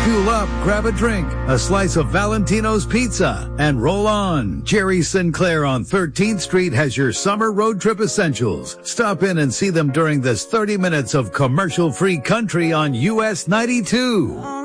Fuel up, grab a drink, a slice of Valentino's pizza, and roll on. Jerry Sinclair on 13th Street has your summer road trip essentials. Stop in and see them during this 30 minutes of commercial-free country on US 92.